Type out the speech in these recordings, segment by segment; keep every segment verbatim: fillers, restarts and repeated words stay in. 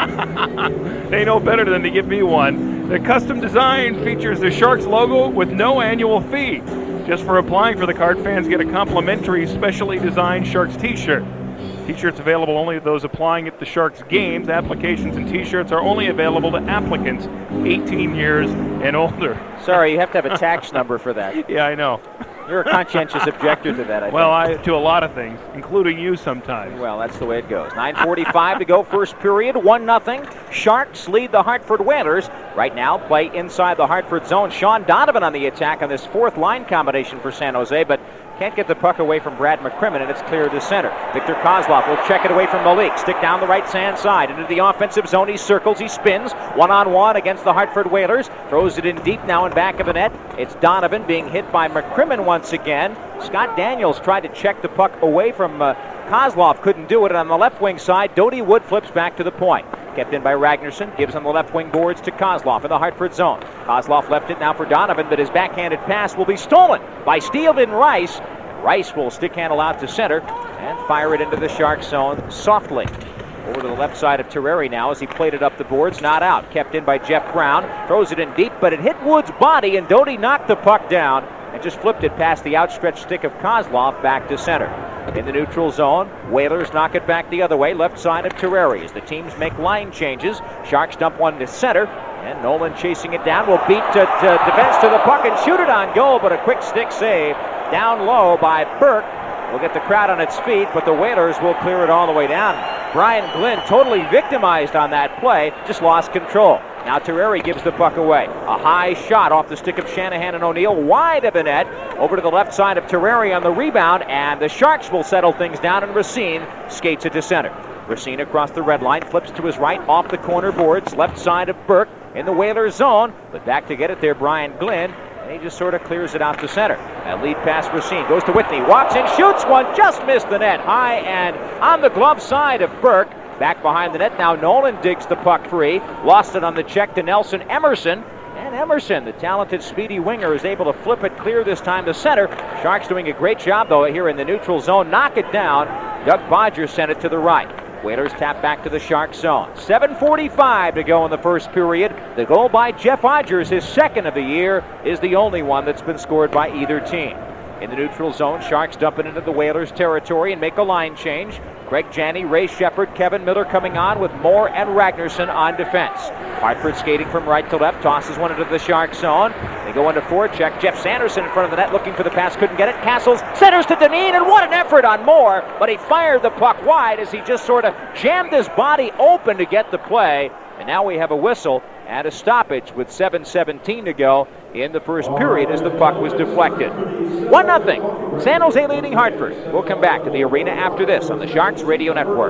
They know better than to give me one. The custom design features the Sharks logo with no annual fee. Just for applying for the card, fans get a complimentary specially designed Sharks t-shirt. T-shirts available only to those applying at the Sharks games. Applications and t-shirts are only available to applicants eighteen years and older. Sorry, you have to have a tax number for that. Yeah, I know. You're a conscientious objector to that, I well, think. I, to a lot of things, including you sometimes. Well, that's the way it goes. nine forty-five to go, first period, one nothing. Sharks lead the Hartford Whalers. Right now, play inside the Hartford zone. Sean Donovan on the attack on this fourth line combination for San Jose, but can't get the puck away from Brad McCrimmon, and it's clear to center. Victor Kozlov will check it away from Malik. Stick down the right-hand side into the offensive zone. He circles, he spins. One-on-one against the Hartford Whalers. Throws it in deep now in back of the net. It's Donovan being hit by McCrimmon once again. Scott Daniels tried to check the puck away from uh, Kozlov. Couldn't do it. And on the left wing side, Dodie Wood flips back to the point. Kept in by Ragnarsson. Gives on the left wing boards to Kozlov in the Hartford zone. Kozlov left it now for Donovan, but his backhanded pass will be stolen by Steelden Rice. Rice will stick handle out to center and fire it into the Sharks zone softly. Over to the left side of Terreri now as he played it up the boards. Not out. Kept in by Jeff Brown. Throws it in deep, but it hit Wood's body, and Dodie knocked the puck down and just flipped it past the outstretched stick of Kozlov back to center. In the neutral zone, Whalers knock it back the other way, left side of Terreri as the teams make line changes. Sharks dump one to center, and Nolan chasing it down will beat to, to defense to the puck and shoot it on goal, but a quick stick save down low by Burke. Will get the crowd on its feet, but the Whalers will clear it all the way down. Brian Glynn totally victimized on that play, just lost control. Now Terreri gives the puck away. A high shot off the stick of Shanahan and O'Neill, wide of the net. Over to the left side of Terreri on the rebound, and the Sharks will settle things down, and Racine skates it to center. Racine across the red line, flips to his right, off the corner boards, left side of Burke in the Whalers zone, but back to get it there, Brian Glynn. And he just sort of clears it out to center. That lead pass Racine goes to Whitney. Walks in, shoots one, just missed the net. High and on the glove side of Burke. Back behind the net now, Nolan digs the puck free. Lost it on the check to Nelson Emerson. And Emerson, the talented, speedy winger, is able to flip it clear this time to center. Sharks doing a great job, though, here in the neutral zone. Knock it down. Doug Bodger sent it to the right. Whalers tap back to the Sharks zone. seven forty-five to go in the first period. The goal by Jeff Odgers, his second of the year, is the only one that's been scored by either team. In the neutral zone, Sharks dump it into the Whalers territory and make a line change. Greg Janney, Ray Shepard, Kevin Miller coming on with Moore and Ragnarsson on defense. Hartford skating from right to left, tosses one into the Sharks zone. They go into forecheck. Jeff Sanderson in front of the net looking for the pass, couldn't get it. Castles centers to Dineen, and what an effort on Moore, but he fired the puck wide as he just sort of jammed his body open to get the play. And now we have a whistle and a stoppage with seven seventeen to go in the first period as the puck was deflected. one nothing. San Jose leading Hartford. We'll come back to the arena after this on the Sharks Radio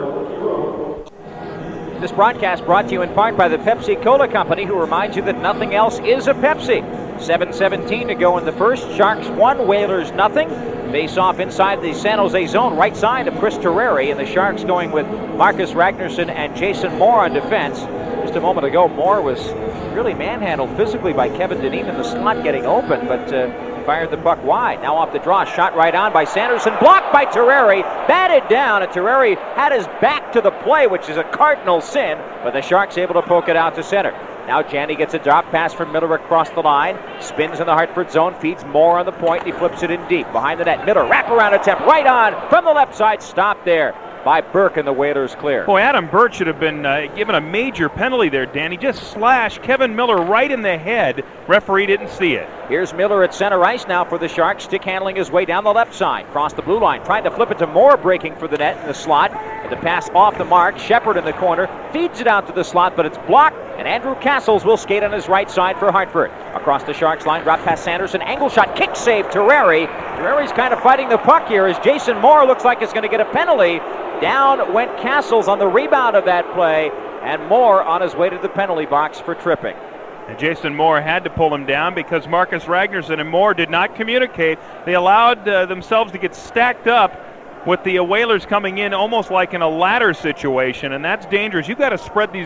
Network. This broadcast brought to you in part by the Pepsi-Cola Company, who reminds you that nothing else is a Pepsi. seven seventeen to go in the first. Sharks one, Whalers nothing. Face off inside the San Jose zone, right side of Chris Terreri, and the Sharks going with Marcus Ragnarsson and Jason Moore on defense. Just a moment ago, Moore was really manhandled physically by Kevin Dineen in the slot getting open, but uh, fired the puck wide. Now off the draw, shot right on by Sanderson, blocked by Terreri, batted down, and Terreri had his back to the play, which is a cardinal sin, but the Sharks able to poke it out to center. Now Janney gets a drop pass from Miller across the line, spins in the Hartford zone, feeds Moore on the point, and he flips it in deep. Behind the net, Miller, wraparound attempt, right on, from the left side, stopped there by Burke, and the Whalers clear. Boy, Adam Burke should have been uh, given a major penalty there, Danny. Just slashed Kevin Miller right in the head. Referee didn't see it. Here's Miller at center ice now for the Sharks, stick handling his way down the left side. Cross the blue line, trying to flip it to Moore, breaking for the net in the slot. And the pass off the mark, Shepard in the corner, feeds it out to the slot, but it's blocked, and Andrew Castles will skate on his right side for Hartford. Across the Sharks line, drop past Sanderson, angle shot, kick save, Terreri. Terreri's kind of fighting the puck here as Jason Moore looks like he's going to get a penalty. Down went Castles on the rebound of that play, and Moore on his way to the penalty box for tripping. And Jason Moore had to pull him down because Marcus Ragnarsson and Moore did not communicate. They allowed uh, themselves to get stacked up with the uh, Whalers coming in almost like in a ladder situation, and that's dangerous. You've got to spread these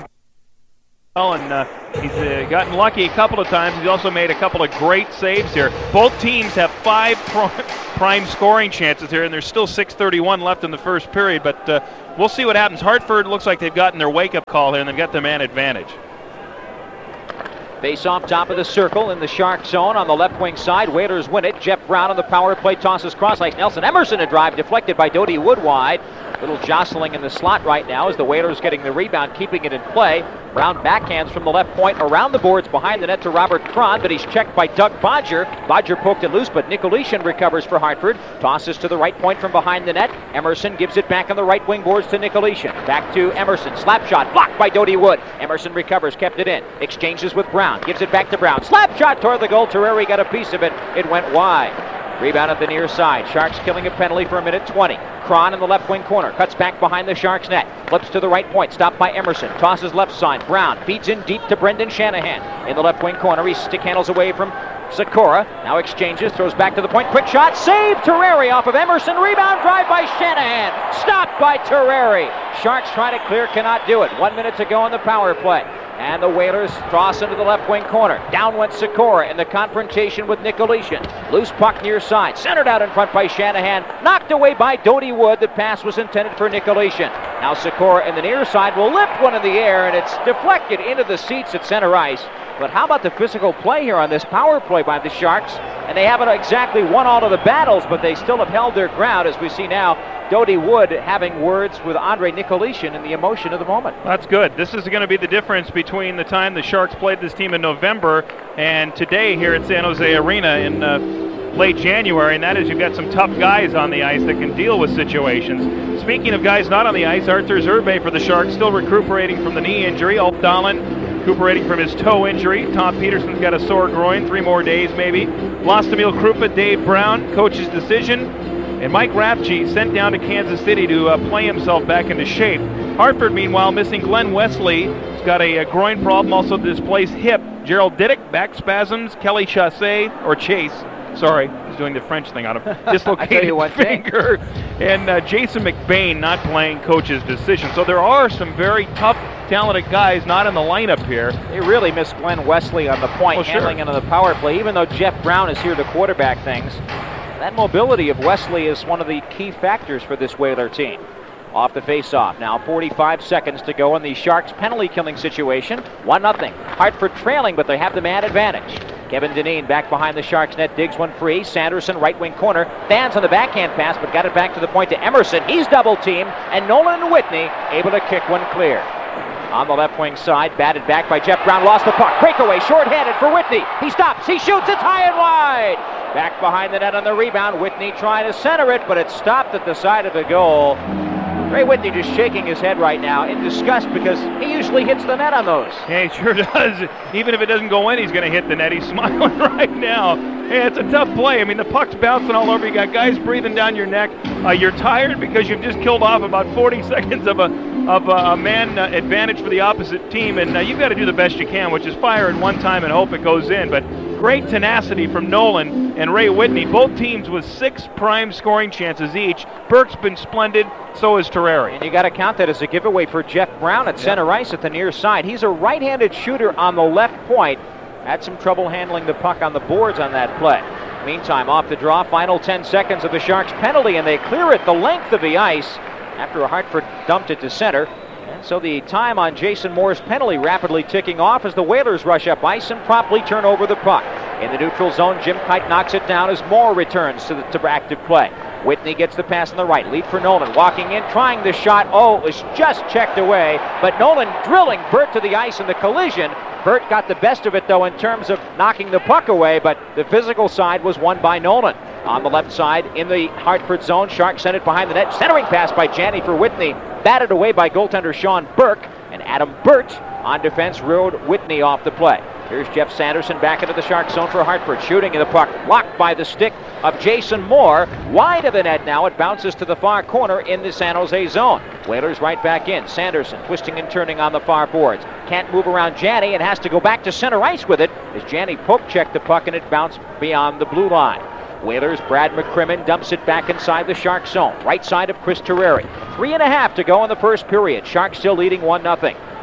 well, and uh, he's uh, gotten lucky a couple of times. He's also made a couple of great saves here. Both teams have five pro- prime scoring chances here, and there's still six thirty-one left in the first period, but uh, we'll see what happens. Hartford looks like they've gotten their wake-up call here, and they've got the man advantage. Face off top of the circle in the Shark zone on the left wing side. Whalers win it. Jeff Brown on the power play tosses cross like Nelson Emerson. A drive deflected by Doty Wood wide. Little jostling in the slot right now as the Whalers getting the rebound, keeping it in play. Brown backhands from the left point around the boards behind the net to Robert Cron, but he's checked by Doug Bodger. Bodger poked it loose, but Nicolishin recovers for Hartford. Tosses to the right point from behind the net. Emerson gives it back on the right wing boards to Nicolishin. Back to Emerson. Slap shot blocked by Doty Wood. Emerson recovers, kept it in. Exchanges with Brown. Gives it back to Brown. Slap shot toward the goal. Terreri got a piece of it. It went wide. Rebound at the near side. Sharks killing a penalty for a minute twenty. Cron in the left wing corner. Cuts back behind the Sharks net. Flips to the right point. Stopped by Emerson. Tosses left side. Brown feeds in deep to Brendan Shanahan. In the left wing corner. He stick handles away from Sikora. Now exchanges. Throws back to the point. Quick shot. Save Terreri off of Emerson. Rebound drive by Shanahan. Stopped by Terreri. Sharks trying to clear. Cannot do it. One minute to go on the power play. And the Whalers toss into the left wing corner. Down went Sikora in the confrontation with Nicolishin. Loose puck near side. Centered out in front by Shanahan. Knocked away by Doty Wood. The pass was intended for Nicolishin. Now Sikora in the near side will lift one in the air, and it's deflected into the seats at center ice. But how about the physical play here on this power play by the Sharks? And they haven't exactly won all of the battles, but they still have held their ground, as we see now Doty Wood having words with Andre Nicolishin in the emotion of the moment. That's good. This is going to be the difference between the time the Sharks played this team in November and today here at San Jose Arena in uh, late January, and that is you've got some tough guys on the ice that can deal with situations. Speaking of guys not on the ice, Arthur Zerbe for the Sharks still recuperating from the knee injury. Ulf Dahlen recuperating from his toe injury. Tom Peterson's got a sore groin, three more days maybe. Lost Emil Krupa, Dave Brown, coach's decision. And Mike Rafchi sent down to Kansas City to uh, play himself back into shape. Hartford, meanwhile, missing Glenn Wesley. He's got a, a groin problem, also displaced hip. Gerald Diddick, back spasms. Kelly Chasse, or Chase, sorry, he's doing the French thing on him. Dislocated finger. And uh, Jason McBain not playing coach's decision. So there are some very tough, talented guys not in the lineup here. They really miss Glenn Wesley on the point, well, handling sure. it on the power play, even though Jeff Brown is here to quarterback things. That mobility of Wesley is one of the key factors for this Whaler team. Off the face-off. Now forty-five seconds to go in the Sharks penalty-killing situation. one nothing. Hartford trailing, but they have the man advantage. Kevin Dineen back behind the Sharks net, digs one free. Sanderson, right wing corner, fans on the backhand pass, but got it back to the point to Emerson. He's double-teamed, and Nolan Whitney able to kick one clear. On the left wing side, batted back by Jeff Brown, lost the puck. Breakaway, short-handed for Whitney. He stops, he shoots, it's high and wide. Back behind the net on the rebound. Whitney trying to center it, but it stopped at the side of the goal. Ray Whitney just shaking his head right now in disgust because he usually hits the net on those. Yeah, he sure does. Even if it doesn't go in, he's going to hit the net. He's smiling right now. Yeah, it's a tough play. I mean, the puck's bouncing all over. You got guys breathing down your neck. Uh, you're tired because you've just killed off about forty seconds of a of a, a man uh, advantage for the opposite team, and uh, you've got to do the best you can, which is fire at one time and hope it goes in. But great tenacity from Nolan and Ray Whitney. Both teams with six prime scoring chances each. Burke's been splendid. So is Terreri. And you got to count that as a giveaway for Jeff Brown at center ice at the near side. He's a right-handed shooter on the left point. Had some trouble handling the puck on the boards on that play. Meantime, off the draw, final ten seconds of the Sharks penalty, and they clear it the length of the ice after Hartford dumped it to center. And so the time on Jason Moore's penalty rapidly ticking off as the Whalers rush up ice and promptly turn over the puck. In the neutral zone, Jim Kite knocks it down as Moore returns to the to active play. Whitney gets the pass on the right. Lead for Nolan. Walking in, trying the shot. Oh, it was just checked away. But Nolan drilling Burt to the ice in the collision. Burt got the best of it, though, in terms of knocking the puck away. But the physical side was won by Nolan. On the left side, in the Hartford zone, Sharks sent it behind the net. Centering pass by Janney for Whitney. Batted away by goaltender Sean Burke. And Adam Burt on defense rode Whitney off the play. Here's Jeff Sanderson back into the Shark zone for Hartford. Shooting in the puck, blocked by the stick of Jason Moore. Wide of the net now, it bounces to the far corner in the San Jose zone. Whalers right back in. Sanderson twisting and turning on the far boards. Can't move around Janney and has to go back to center ice with it as Janney poke checked the puck and it bounced beyond the blue line. Whalers, Brad McCrimmon dumps it back inside the Shark zone. Right side of Chris Terreri. Three and a half to go in the first period. Sharks still leading one nothing.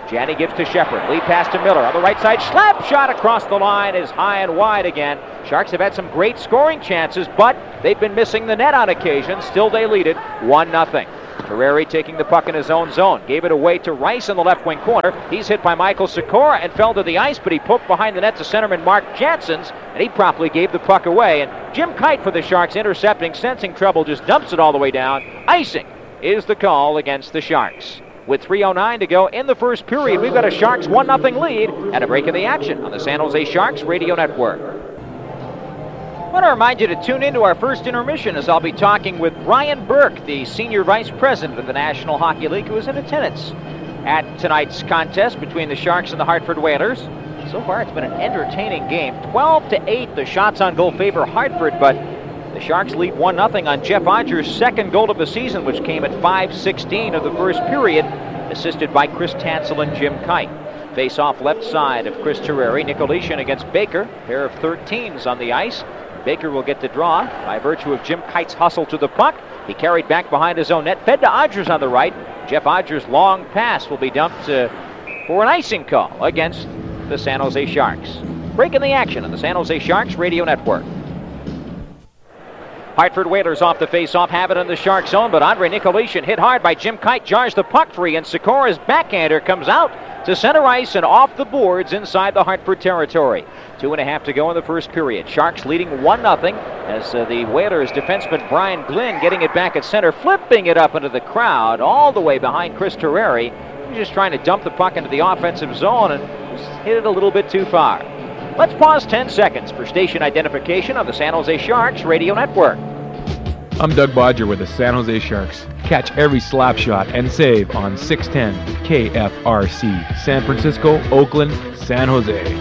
Janney gives to Shepard. Lead pass to Miller. On the right side, slap shot across the line is high and wide again. Sharks have had some great scoring chances, but they've been missing the net on occasion. Still they lead it one nothing. Terreri taking the puck in his own zone. Gave it away to Rice in the left wing corner. He's hit by Michael Sikora and fell to the ice, but he poked behind the net to centerman Mark Janssens, and he promptly gave the puck away. And Jim Kite for the Sharks intercepting, sensing trouble, just dumps it all the way down. Icing is the call against the Sharks. With three oh nine to go in the first period, we've got a Sharks one nothing lead and a break in the action on the San Jose Sharks Radio Network. I want to remind you to tune into our first intermission as I'll be talking with Brian Burke, the Senior Vice President of the National Hockey League, who is in attendance at tonight's contest between the Sharks and the Hartford Whalers. So far, it's been an entertaining game. twelve to eight, the shots on goal favor Hartford, but the Sharks lead one nothing on Jeff Odger's second goal of the season, which came at five sixteen of the first period, assisted by Chris Tansel and Jim Kite. Face off left side of Chris Terreri. Nicolishin against Baker. Pair of thirteens on the ice. Baker will get the draw by virtue of Jim Kite's hustle to the puck. He carried back behind his own net, fed to Odgers on the right. Jeff Odgers' long pass will be dumped uh, for an icing call against the San Jose Sharks. Breaking the action on the San Jose Sharks Radio Network. Hartford Whalers off the face-off, have it in the Shark zone, but Andre Nicolishin hit hard by Jim Kite, jars the puck free, and Sikora's backhander comes out to center ice and off the boards inside the Hartford territory. Two and a half to go in the first period. Sharks leading one nothing as uh, the Whalers defenseman Brian Glynn getting it back at center, flipping it up into the crowd all the way behind Chris Terreri. He's just trying to dump the puck into the offensive zone and just hit it a little bit too far. Let's pause ten seconds for station identification on the San Jose Sharks Radio Network. I'm Doug Bodger with the San Jose Sharks. Catch every slap shot and save on six ten K F R C, San Francisco, Oakland, San Jose.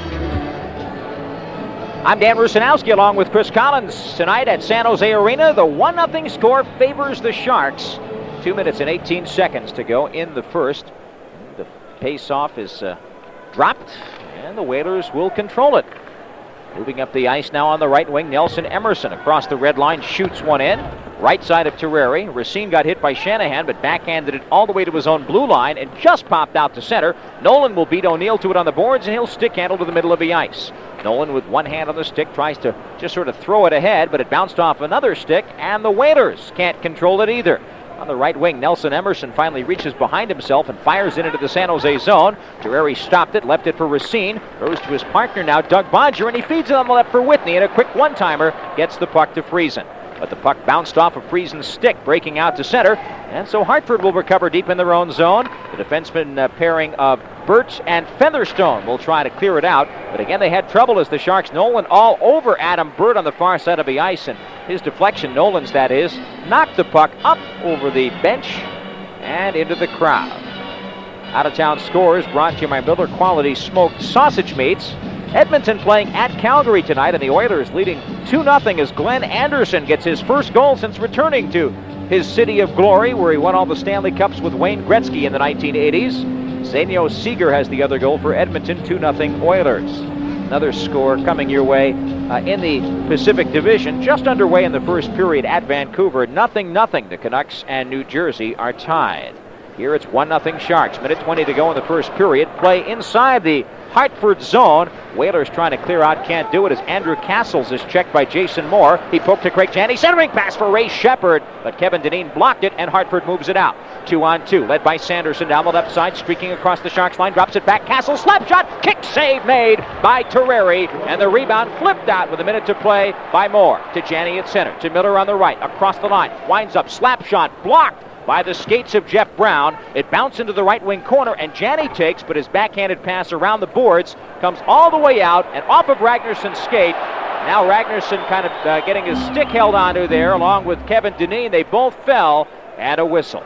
I'm Dan Rusanowski along with Chris Collins. Tonight at San Jose Arena, the one nothing score favors the Sharks. Two minutes and eighteen seconds to go in the first. The face-off is uh, dropped, and the Whalers will control it. Moving up the ice now on the right wing, Nelson Emerson across the red line shoots one in. Right side of Terreri. Racine got hit by Shanahan, but backhanded it all the way to his own blue line and just popped out to center. Nolan will beat O'Neill to it on the boards, and he'll stick handle to the middle of the ice. Nolan with one hand on the stick tries to just sort of throw it ahead, but it bounced off another stick, and the Whalers can't control it either. On the right wing, Nelson Emerson finally reaches behind himself and fires it into the San Jose zone. Terreri stopped it, left it for Racine. Throws to his partner now, Doug Bodger, and he feeds it on the left for Whitney, and a quick one-timer gets the puck to Friesen. But the puck bounced off of Friesen's stick, breaking out to center, and so Hartford will recover deep in their own zone. The defenseman uh, pairing of Birch and Featherstone will try to clear it out, but again they had trouble as the Sharks. Nolan all over Adam Bird on the far side of the ice, and his deflection, Nolan's that is, knocked the puck up over the bench and into the crowd. Out-of-town scores brought to you by Miller Quality Smoked Sausage Meats. Edmonton playing at Calgary tonight, and the Oilers leading two nothing as Glenn Anderson gets his first goal since returning to his city of glory, where he won all the Stanley Cups with Wayne Gretzky in the nineteen eighties. Zenio Seeger has the other goal for Edmonton, two nothing Oilers. Another score coming your way uh, in the Pacific Division, just underway in the first period at Vancouver. Nothing, nothing. The Canucks and New Jersey are tied. Here it's one nothing Sharks. Minute twenty to go in the first period. Play inside the Hartford zone. Whalers trying to clear out, can't do it as Andrew Castles is checked by Jason Moore. He poked to Craig Janney, centering pass for Ray Shepard, but Kevin Dineen blocked it and Hartford moves it out. Two on two, led by Sanderson down the left side, streaking across the Sharks line, drops it back. Castles, slap shot, kick save made by Terreri, and the rebound flipped out with a minute to play by Moore. To Janney at center, to Miller on the right, across the line, winds up, slap shot, blocked by the skates of Jeff Brown. It bounced into the right wing corner, and Janney takes, but his backhanded pass around the boards comes all the way out and off of Ragnarsson's skate. Now Ragnarson kind of uh, getting his stick held onto there along with Kevin Dineen. They both fell, and a whistle.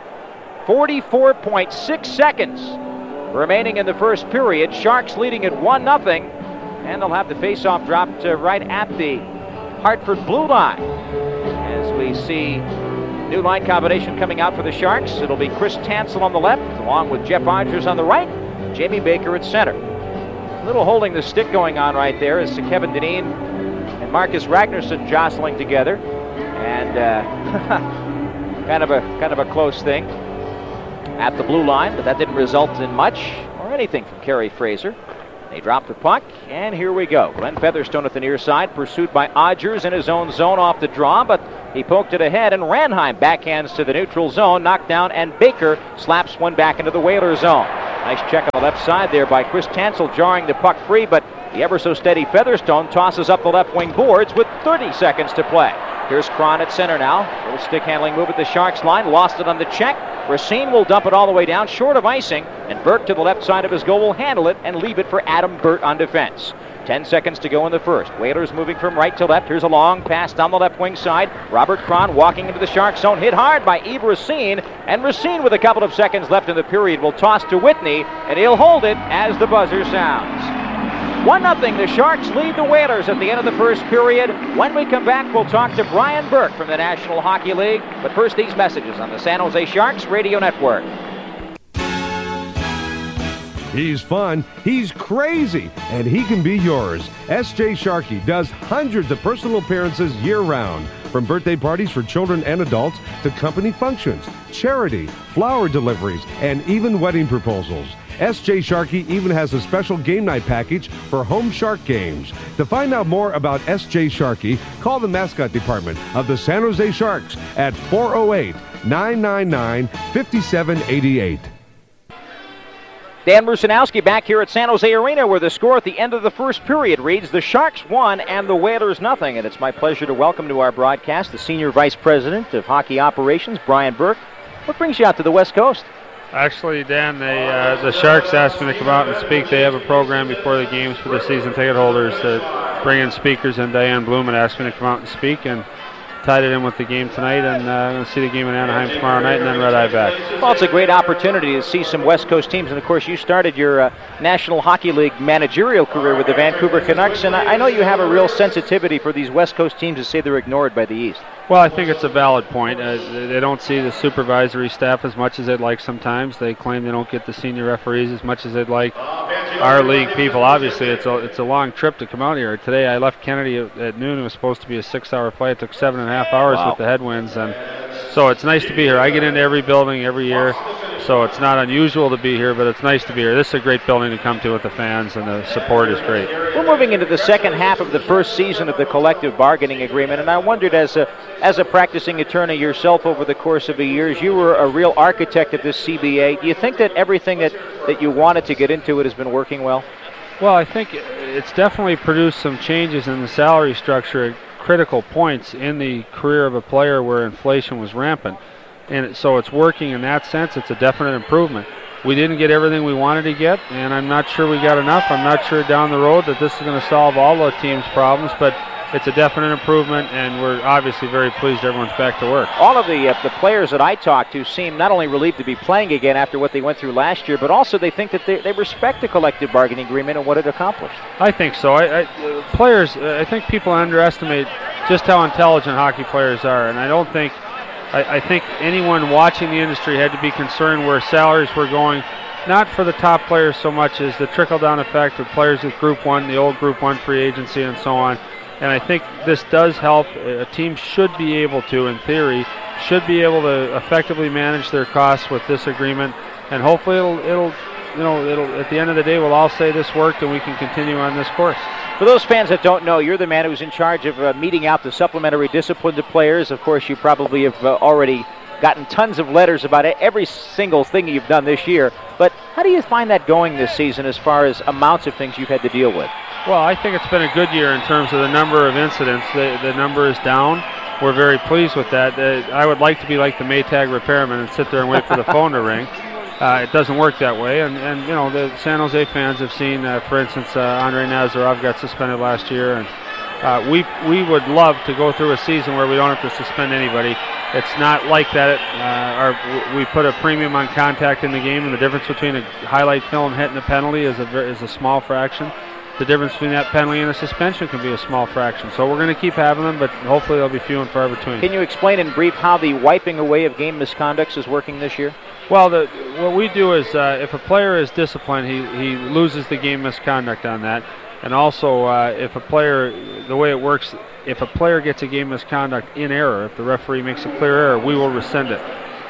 forty-four point six seconds remaining in the first period. Sharks leading at one nothing, and they'll have the faceoff dropped uh, right at the Hartford blue line. As we see new line combination coming out for the Sharks. It'll be Chris Tansel on the left, along with Jeff Odgers on the right, Jamie Baker at center. A little holding the stick going on right there as Kevin Dineen and Marcus Ragnarsson jostling together, and uh, kind of a kind of a close thing. at the blue line, but that didn't result in much or anything from Kerry Fraser. They drop the puck, and here we go. Glenn Featherstone at the near side, pursued by Odgers in his own zone off the draw, but he poked it ahead, and Ranheim backhands to the neutral zone, knocked down, and Baker slaps one back into the Whaler zone. Nice check on the left side there by Chris Tansel, jarring the puck free, but the ever-so-steady Featherstone tosses up the left wing boards with thirty seconds to play. Here's Cron at center now. Little stick-handling move at the Sharks line. Lost it on the check. Racine will dump it all the way down, short of icing, and Burke to the left side of his goal will handle it and leave it for Adam Burt on defense. Ten seconds to go in the first. Whalers moving from right to left. Here's a long pass down the left wing side. Robert Cron walking into the Shark zone. Hit hard by Yves Racine. And Racine, with a couple of seconds left in the period, will toss to Whitney, and he'll hold it as the buzzer sounds. one nothing, the Sharks lead the Whalers at the end of the first period. When we come back, we'll talk to Brian Burke from the National Hockey League. But first, these messages on the San Jose Sharks Radio Network. He's fun, he's crazy, and he can be yours. S J Sharkey does hundreds of personal appearances year-round, from birthday parties for children and adults to company functions, charity, flower deliveries, and even wedding proposals. S J Sharkey even has a special game night package for home Shark games. To find out more about S J Sharkey, call the mascot department of the San Jose Sharks at four oh eight, nine nine nine, five seven eight eight. Dan Rusanowski back here at San Jose Arena, where the score at the end of the first period reads the Sharks one and the Whalers nothing. And it's my pleasure to welcome to our broadcast the Senior Vice President of Hockey Operations, Brian Burke. What brings you out to the West Coast? Actually, Dan, they, uh, the Sharks asked me to come out and speak. They have a program before the games for the season ticket holders to bring in speakers, and Diane Bloom had asked me to come out and speak, and tied it in with the game tonight, and uh, I'm going to see the game in Anaheim tomorrow night, and then Red Eye back. Well, it's a great opportunity to see some West Coast teams, and of course you started your uh, National Hockey League managerial career with the Vancouver Canucks, and I, I know you have a real sensitivity for these West Coast teams that say they're ignored by the East. Well, I think it's a valid point. Uh, they don't see the supervisory staff as much as they'd like sometimes. They claim they don't get the senior referees as much as they'd like. Our league people, obviously, it's a, it's a long trip to come out here. Today I left Kennedy at, at noon. It was supposed to be a six-hour flight. It took seven and a half hours wow. with the headwinds, and so it's nice to be here. I get into every building every year, so it's not unusual to be here, but it's nice to be here. This is a great building to come to with the fans, and the support is great. We're moving into the second half of the first season of the collective bargaining agreement, and I wondered, as a as a practicing attorney yourself over the course of the years, you were a real architect of this C B A. Do you think that everything that, that you wanted to get into it has been working well? Well, I think it's definitely produced some changes in the salary structure at critical points in the career of a player where inflation was rampant. And so it's working in that sense. It's a definite improvement. We didn't get everything we wanted to get, and I'm not sure we got enough. I'm not sure down the road that this is going to solve all the team's problems, but it's a definite improvement, and we're obviously very pleased everyone's back to work. All of the uh, the players that I talked to seem not only relieved to be playing again after what they went through last year, but also they think that they, they respect the collective bargaining agreement and what it accomplished. I think so. I, I, uh, players, uh, I think people underestimate just how intelligent hockey players are, and I don't think, I, I think anyone watching the industry had to be concerned where salaries were going, not for the top players so much as the trickle-down effect of players with Group one, the old Group one free agency, and so on. And I think this does help. A team should be able to, in theory, should be able to effectively manage their costs with this agreement, and hopefully it'll, it'll, you know, it'll. At the end of the day, we'll all say this worked, and we can continue on this course. For those fans that don't know, you're the man who's in charge of uh, meeting out the supplementary discipline to players. Of course, you probably have uh, already gotten tons of letters about it, every single thing you've done this year. But how do you find that going this season as far as amounts of things you've had to deal with? Well, I think it's been a good year in terms of the number of incidents. The, the number is down. We're very pleased with that. Uh, I would like to be like the Maytag repairman and sit there and wait for the phone to ring. Uh, it doesn't work that way. And, and, you know, the San Jose fans have seen, uh, for instance, uh, Andre Nazarov got suspended last year. And uh, we we would love to go through a season where we don't have to suspend anybody. It's not like that. Uh, our, we put a premium on contact in the game, and the difference between a highlight film hit and a penalty is a, is a small fraction. The difference between that penalty and a suspension can be a small fraction. So we're going to keep having them, but hopefully they'll be few and far between. Can you explain in brief how the wiping away of game misconducts is working this year? Well, the, what we do is uh, if a player is disciplined, he, he loses the game misconduct on that. And also, uh, if a player, the way it works, if a player gets a game misconduct in error, if the referee makes a clear error, we will rescind it.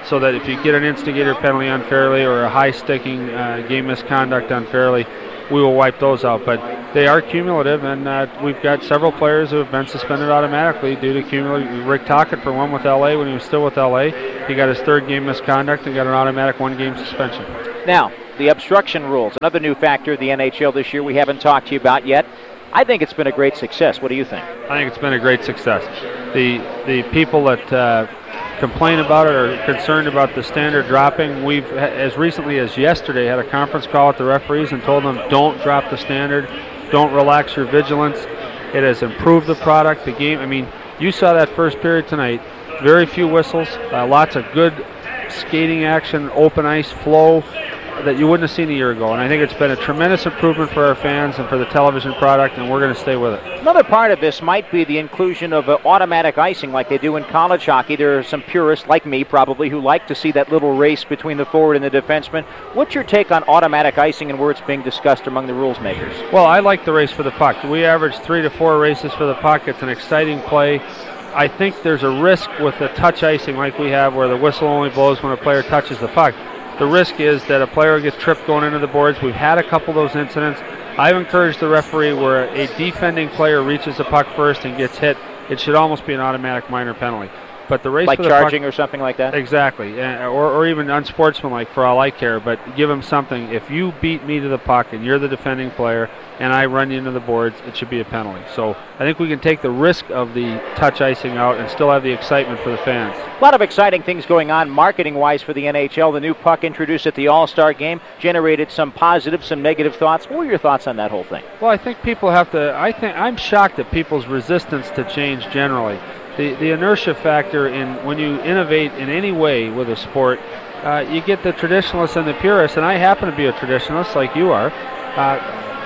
so that if you get an instigator penalty unfairly or a high sticking uh, game misconduct unfairly, we will wipe those out. But they are cumulative, and uh, we've got several players who have been suspended automatically due to cumulative. Rick Tocchet, for one, with L A when he was still with L A. He got his third game misconduct and got an automatic one-game suspension. Now, the obstruction rules, another new factor of the N H L this year we haven't talked to you about yet. I think it's been a great success. What do you think? I think it's been a great success. The the people that uh, complain about it or concerned about the standard dropping, we've, as recently as yesterday, had a conference call with the referees and told them, don't drop the standard, don't relax your vigilance. It has improved the product, the game. I mean, you saw that first period tonight. Very few whistles, uh, lots of good skating action, open ice flow that you wouldn't have seen a year ago. And I think it's been a tremendous improvement for our fans and for the television product, and we're going to stay with it. Another part of this might be the inclusion of uh, automatic icing like they do in college hockey. There are some purists like me probably who like to see that little race between the forward and the defenseman. What's your take on automatic icing and where it's being discussed among the rules makers? Well, I like the race for the puck. We average three to four races for the puck. It's an exciting play. I think there's a risk with the touch icing like we have where the whistle only blows when a player touches the puck. The risk is that a player gets tripped going into the boards. We've had a couple of those incidents. I've encouraged the referee where a defending player reaches the puck first and gets hit, it should almost be an automatic minor penalty. But the race like for the charging puck, or something like that? Exactly, uh, or, or even unsportsmanlike for all I care, but give them something. If you beat me to the puck and you're the defending player and I run you into the boards, it should be a penalty. So I think we can take the risk of the touch icing out and still have the excitement for the fans. A lot of exciting things going on marketing-wise for the N H L. The new puck introduced at the All-Star Game generated some positive, some negative thoughts. What were your thoughts on that whole thing? Well, I think people have to, I think, I'm shocked at people's resistance to change generally. The, the inertia factor in when you innovate in any way with a sport, uh, you get the traditionalists and the purists, and I happen to be a traditionalist like you are. Uh,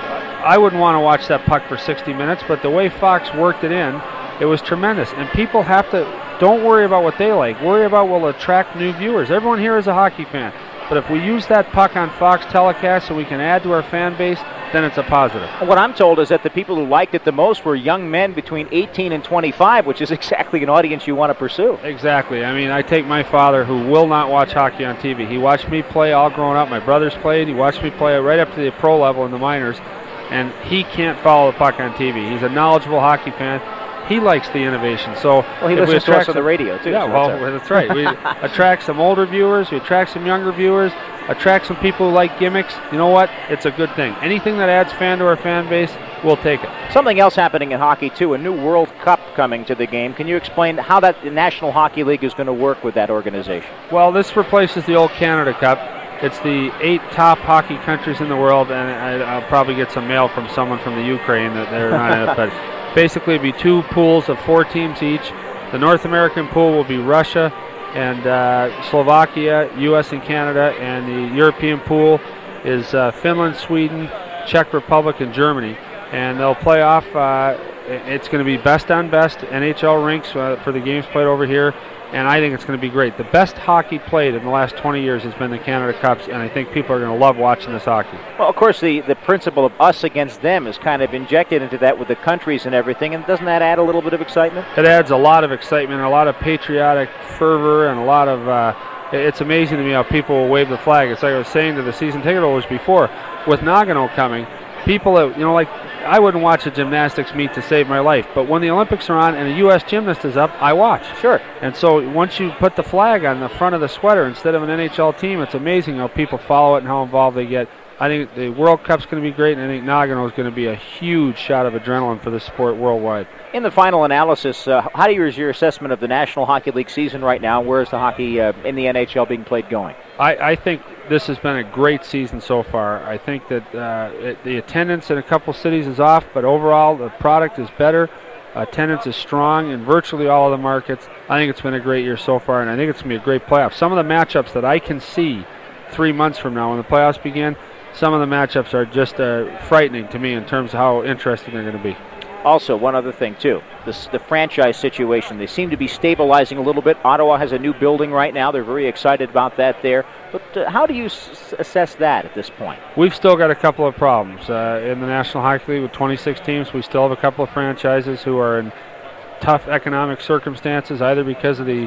I wouldn't want to watch that puck for sixty minutes, but the way Fox worked it in, it was tremendous. And people have to, don't worry about what they like. Worry about what will attract new viewers. Everyone here is a hockey fan. But if we use that puck on Fox telecast so we can add to our fan base, then it's a positive. What I'm told is that the people who liked it the most were young men between eighteen and twenty-five, which is exactly an audience you want to pursue. Exactly. I mean, I take my father, who will not watch hockey on T V. He watched me play all growing up. My brothers played. He watched me play right up to the pro level in the minors. And he can't follow the puck on T V. He's a knowledgeable hockey fan. He likes the innovation. So well, he listens to us on the radio, too. Yeah, so well, that's, that's right. We attract some older viewers. We attract some younger viewers. Attract some people who like gimmicks. You know what? It's a good thing. Anything that adds fan to our fan base, we'll take it. Something else happening in hockey, too, a new World Cup coming to the game. Can you explain how that the National Hockey League is going to work with that organization? Well, this replaces the old Canada Cup. It's the eight top hockey countries in the world, and I, I'll probably get some mail from someone from the Ukraine that they're not in it, but basically it'll be two pools of four teams each. The North American pool will be Russia and uh, Slovakia, U S and Canada, and the European pool is uh, Finland, Sweden, Czech Republic, and Germany. And they'll play off, uh, it's going to be best on best N H L rinks uh, for the games played over here. And I think it's going to be great. The best hockey played in the last twenty years has been the Canada Cups, and I think people are going to love watching this hockey. Well, of course, the, the principle of us against them is kind of injected into that with the countries and everything, and doesn't that add a little bit of excitement? It adds a lot of excitement, a lot of patriotic fervor, and a lot of, uh, it's amazing to me how people will wave the flag. It's like I was saying to the season ticket holders before, with Nagano coming, people that, you know, like, I wouldn't watch a gymnastics meet to save my life, but when the Olympics are on and a U S gymnast is up, I watch. Sure. And so once you put the flag on the front of the sweater instead of an N H L team, it's amazing how people follow it and how involved they get. I think the World Cup's going to be great, and I think Nagano is going to be a huge shot of adrenaline for the sport worldwide. In the final analysis, uh, how do you, is your assessment of the National Hockey League season right now? Where is the hockey uh, in the N H L being played going? I, I think this has been a great season so far. I think that uh, it, the attendance in a couple cities is off, but overall the product is better. Attendance is strong in virtually all of the markets. I think it's been a great year so far, and I think it's going to be a great playoff. Some of the matchups that I can see three months from now when the playoffs begin, some of the matchups are just uh, frightening to me in terms of how interesting they're going to be. Also, one other thing, too, this, the franchise situation. They seem to be stabilizing a little bit. Ottawa has a new building right now. They're very excited about that there. But uh, how do you s- assess that at this point? We've still got a couple of problems. Uh, in the National Hockey League with twenty-six teams, we still have a couple of franchises who are in tough economic circumstances, either because of the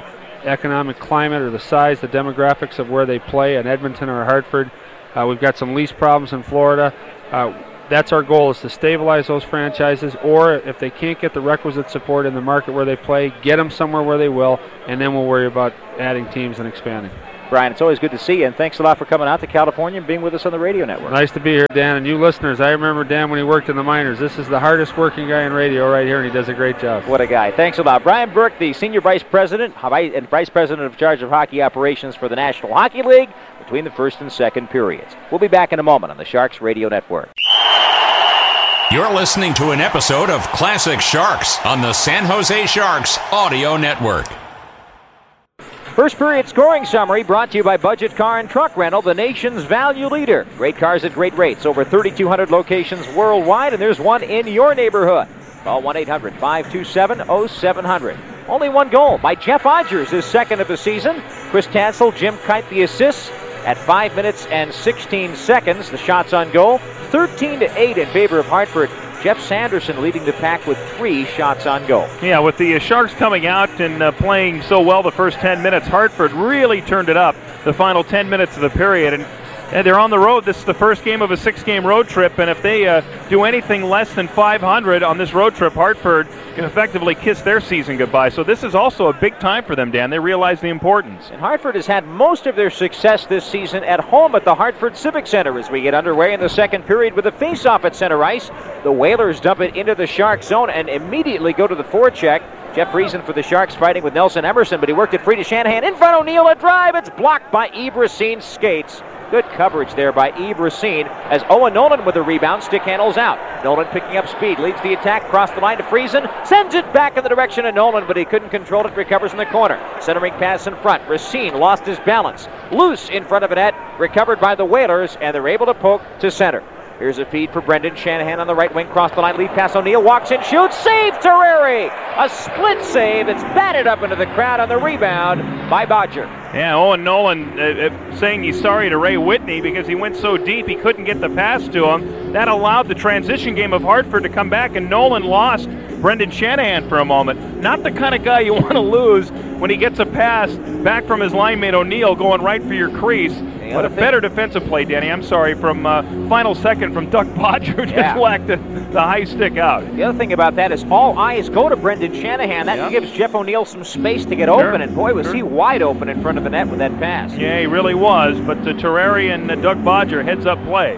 economic climate or the size, the demographics of where they play in Edmonton or Hartford. Uh, we've got some lease problems in Florida. Uh, that's our goal, is to stabilize those franchises, or if they can't get the requisite support in the market where they play, get them somewhere where they will, and then we'll worry about adding teams and expanding. Brian, it's always good to see you, and thanks a lot for coming out to California and being with us on the radio network. Nice to be here, Dan. And you listeners, I remember Dan when he worked in the minors. This is the hardest working guy in radio right here, and he does a great job. What a guy. Thanks a lot. Brian Burke, the Senior Vice President and Vice President of charge of hockey operations for the National Hockey League between the first and second periods. We'll be back in a moment on the Sharks Radio Network. You're listening to an episode of Classic Sharks on the San Jose Sharks Audio Network. First period scoring summary brought to you by Budget Car and Truck Rental, the nation's value leader. Great cars at great rates. Over thirty-two hundred locations worldwide, and there's one in your neighborhood. Call one eight hundred five two seven oh seven hundred. Only one goal by Jeff Odgers, his second of the season. Chris Tansel, Jim Kite the assists at five minutes and sixteen seconds. The shots on goal, thirteen to eight in favor of Hartford. Jeff Sanderson leading the pack with three shots on goal. Yeah, with the uh, Sharks coming out and uh, playing so well the first ten minutes, Hartford really turned it up the final ten minutes of the period. And, and they're on the road. This is the first game of a six-game road trip, and if they uh, do anything less than five hundred on this road trip, Hartford can effectively kiss their season goodbye. So this is also a big time for them, Dan. They realize the importance. And Hartford has had most of their success this season at home at the Hartford Civic Center as we get underway in the second period with a face-off at center ice. The Whalers dump it into the Sharks zone and immediately go to the forecheck. Jeff Friesen for the Sharks fighting with Nelson Emerson, but he worked it free to Shanahan. In front, O'Neill, a drive. It's blocked by Yves Racine's skates. Good coverage there by Yves Racine as Owen Nolan with a rebound. Stick handles out. Nolan picking up speed, leads the attack, cross the line to Friesen, sends it back in the direction of Nolan, but he couldn't control it, recovers in the corner. Centering pass in front. Racine lost his balance. Loose in front of a net, recovered by the Whalers, and they're able to poke to center. Here's a feed for Brendan Shanahan on the right wing. Cross the line, lead pass. O'Neill walks in, shoots, save Terreri. A split save. It's batted up into the crowd on the rebound by Bodger. Yeah, Owen Nolan uh, uh, saying he's sorry to Ray Whitney because he went so deep he couldn't get the pass to him. That allowed the transition game of Hartford to come back, and Nolan lost Brendan Shanahan for a moment. Not the kind of guy you want to lose when he gets a pass back from his line mate O'Neill going right for your crease. But a thing, better defensive play, Danny, I'm sorry, from uh, final second from Doug Bodger, who just yeah. whacked the, the high stick out. The other thing about that is all eyes go to Brendan Shanahan. That yeah. gives Jeff O'Neill some space to get sure. open, and boy, was sure. he wide open in front of the net with that pass. Yeah, he really was, but the Terreri and uh, Doug Bodger heads-up play.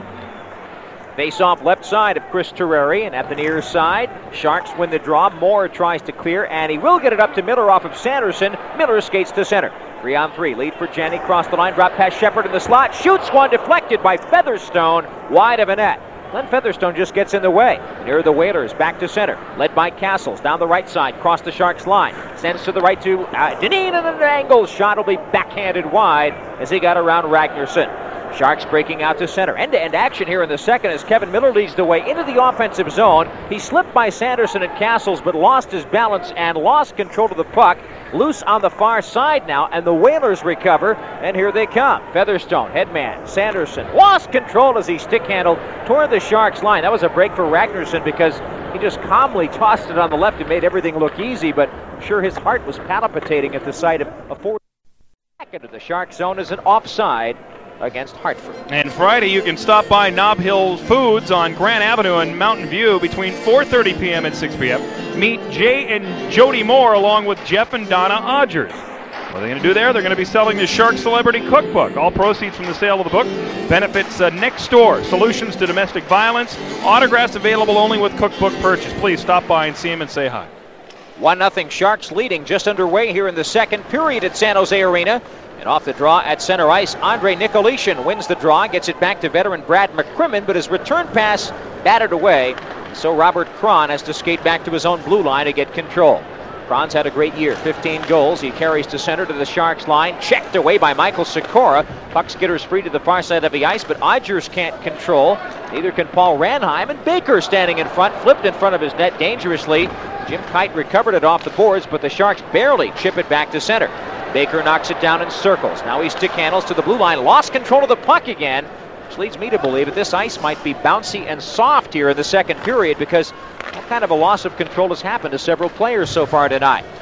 Face off left side of Chris Terreri, and at the near side, Sharks win the draw. Moore tries to clear, and he will get it up to Miller off of Sanderson. Miller skates to center. Three on three, lead for Jenny, cross the line, drop past Shepard in the slot, shoots one, deflected by Featherstone, wide of a net. Glenn Featherstone just gets in the way. Near the Whalers, back to center, led by Castles, down the right side, cross the Sharks line, sends to the right to uh, Dineen, and an angle shot will be backhanded wide as he got around Ragnarsson. Sharks breaking out to center. End-to-end action here in the second as Kevin Miller leads the way into the offensive zone. He slipped by Sanderson and Castles, but lost his balance and lost control of the puck. Loose on the far side now, and the Whalers recover, and here they come. Featherstone, headman, Sanderson, lost control as he stick-handled toward the Sharks line. That was a break for Ragnarsson because he just calmly tossed it on the left and made everything look easy, but I'm sure his heart was palpitating at the sight of a forward. Back into the Sharks zone is an offside against Hartford. And Friday you can stop by Nob Hill Foods on Grant Avenue in Mountain View between four thirty p.m. and six p.m. Meet Jay and Jody Moore along with Jeff and Donna Odgers. What are they going to do there? They're going to be selling the Shark Celebrity Cookbook. All proceeds from the sale of the book benefits uh, Next Door, Solutions to Domestic Violence. Autographs available only with cookbook purchase. Please stop by and see him and say hi. one nothing Sharks leading just underway here in the second period at San Jose Arena. And off the draw at center ice, Andre Nicolishin wins the draw, gets it back to veteran Brad McCrimmon, but his return pass batted away. So Robert Cron has to skate back to his own blue line to get control. Cron's had a great year, fifteen goals. He carries to center to the Sharks line, checked away by Michael Sikora. Puck skitters free to the far side of the ice, but Odgers can't control. Neither can Paul Ranheim, and Baker standing in front, flipped in front of his net dangerously. Jim Kite recovered it off the boards, but the Sharks barely chip it back to center. Baker knocks it down in circles. Now he stick handles to the blue line, lost control of the puck again, which leads me to believe that this ice might be bouncy and soft here in the second period because what kind of a loss of control has happened to several players so far tonight.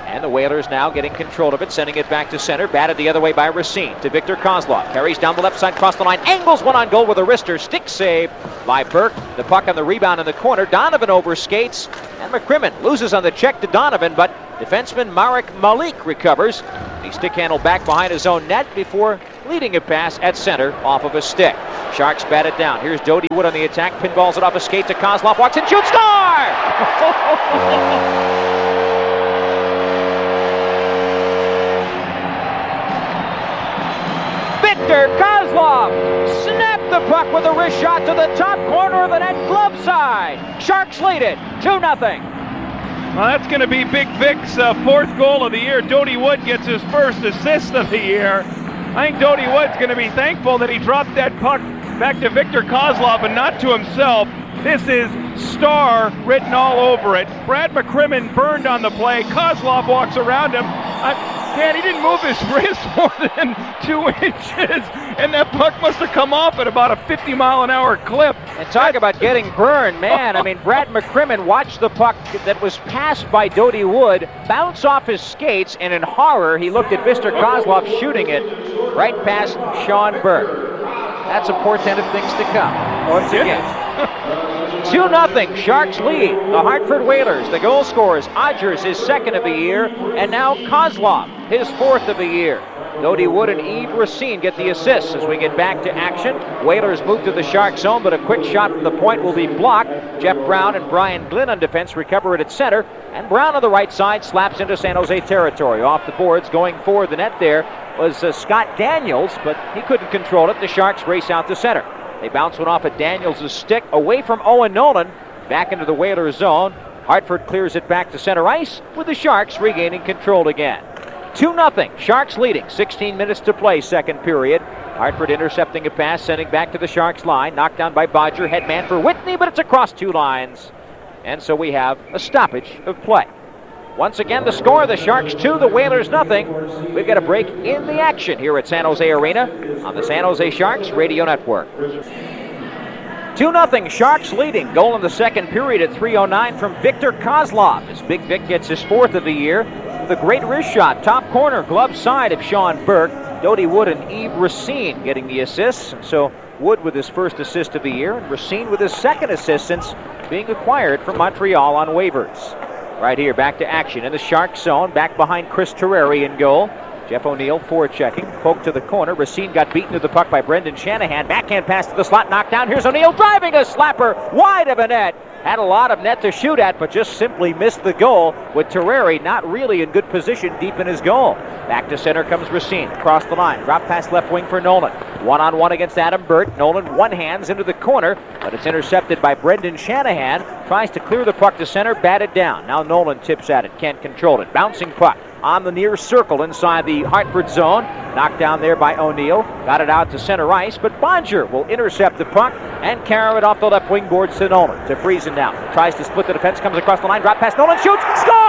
And the Whalers now getting control of it, sending it back to center. Batted the other way by Racine to Victor Kozlov. Carries down the left side, cross the line, angles one on goal with a wrister. Stick save by Burke. The puck on the rebound in the corner. Donovan overskates, and McCrimmon loses on the check to Donovan, but defenseman Marek Malik recovers. He stick handled back behind his own net before leading a pass at center off of a stick. Sharks bat it down. Here's Dodie Wood on the attack. Pinballs it off a skate to Kozlov. Walks in, shoots, score! Victor Kozlov snapped the puck with a wrist shot to the top corner of the net, glove side. Sharks lead it two nothing. Well, that's going to be Big Vic's uh, fourth goal of the year. Dodie Wood gets his first assist of the year. I think Dodie Wood's going to be thankful that he dropped that puck back to Victor Kozlov and not to himself. This is Star written all over it. Brad McCrimmon burned on the play. Kozlov walks around him. I, Man, he didn't move his wrist more than two inches, and that puck must have come off at about a fifty mile an hour clip. And talk about getting burned, man. I mean, Brad McCrimmon watched the puck that was passed by Dodie Wood bounce off his skates, and in horror, he looked at Mister Kozlov shooting it right past Sean Burke. That's a portent of things to come. Once again. two nothing, Sharks lead. The Hartford Whalers, the goal scorers. Odgers, his second of the year, and now Kozlov, his fourth of the year. Dodie Wood and Yves Racine get the assists as we get back to action. Whalers move to the Shark zone, but a quick shot from the point will be blocked. Jeff Brown and Brian Glynn on defense recover it at center, and Brown on the right side slaps into San Jose territory. Off the boards, going for the net there was uh, Scott Daniels, but he couldn't control it. The Sharks race out to center. They bounce one off at Daniels' stick, away from Owen Nolan, back into the Whalers zone. Hartford clears it back to center ice, with the Sharks regaining control again. two nothing, Sharks leading, sixteen minutes to play, second period. Hartford intercepting a pass, sending back to the Sharks line. Knocked down by Bodger, headman for Whitney, but it's across two lines. And so we have a stoppage of play. Once again, the score, the Sharks two, the Whalers nothing. We've got a break in the action here at San Jose Arena on the San Jose Sharks Radio Network. two nothing, Sharks leading. Goal in the second period at three oh nine from Victor Kozlov as Big Vic gets his fourth of the year. The great wrist shot, top corner, glove side of Sean Burke. Dodie Wood and Yves Racine getting the assists. And so Wood with his first assist of the year, and Racine with his second assist since being acquired from Montreal on waivers. Right here, back to action in the Shark zone, back behind Chris Terreri in goal. Jeff O'Neill forechecking, poke to the corner. Racine got beaten to the puck by Brendan Shanahan. Backhand pass to the slot, knocked down. Here's O'Neill driving a slapper wide of a net. Had a lot of net to shoot at, but just simply missed the goal, with Terreri not really in good position deep in his goal. Back to center comes Racine, across the line, drop pass left wing for Nolan. One-on-one against Adam Burt. Nolan one hands into the corner, but it's intercepted by Brendan Shanahan. Tries to clear the puck to center, batted down. Now Nolan tips at it, can't control it. Bouncing puck on the near circle inside the Hartford zone. Knocked down there by O'Neill. Got it out to center ice, but Bodger will intercept the puck and carry it off the left wing boards to Nolan. To Friesen now. Tries to split the defense, comes across the line, drop pass. Nolan shoots, scores!